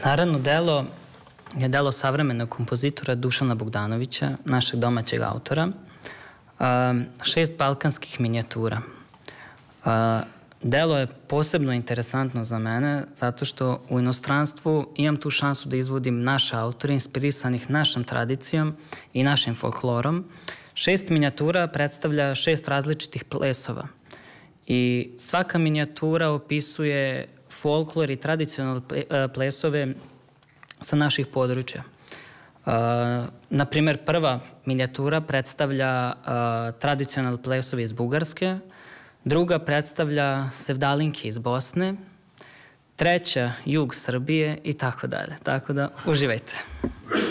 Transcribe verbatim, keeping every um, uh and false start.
Naravno, delo je delo savremenog kompozitora Dušana Bogdanovića, našeg domaćeg autora. Šest balkanskih minijatura. Delo je posebno interesantno za mene zato što u inostranstvu imam tu šansu da izvodim naše autore inspirisanih našom tradicijom i našim folklorom. Šest minijatura predstavlja šest različitih plesova i svaka minijatura opisuje folklor i tradicionalne plesove sa naših područja. Naprimer, prva minijatura predstavlja tradicionalne plesove iz Bugarske, druga predstavlja sevdalinke iz Bosne, treća jug Srbije i tako dalje. Tako da, uživajte.